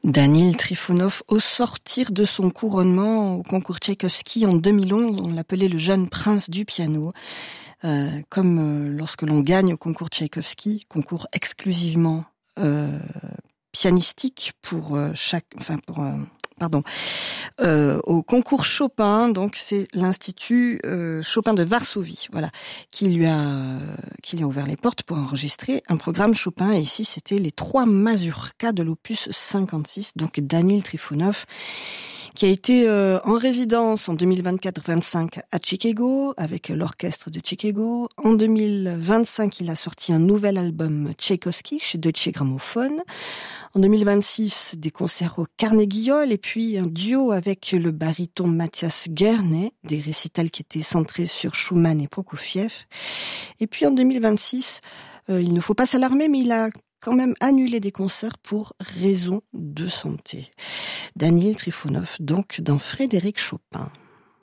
Danil Trifonov, au sortir de son couronnement au concours Tchaïkovski en 2011, on l'appelait le jeune prince du piano. Lorsque l'on gagne au concours Tchaïkovski, concours exclusivement pianistique au concours Chopin, donc c'est l'Institut Chopin de Varsovie, voilà, qui lui a ouvert les portes pour enregistrer un programme Chopin. Et ici, c'était les 3 mazurkas de l'opus 56, donc Danil Trifonov, qui a été en résidence en 2024-25 à Chicago avec l'orchestre de Chicago. En 2025, il a sorti un nouvel album Tchaïkovski chez Deutsche Grammophon. En 2026, des concerts au Carnegie Hall et puis un duo avec le baryton Mathias Goerne, des récitals qui étaient centrés sur Schumann et Prokofiev. Et puis en 2026, il ne faut pas s'alarmer, mais il a quand même annulé des concerts pour raison de santé. Danil Trifonov, donc, dans Frédéric Chopin.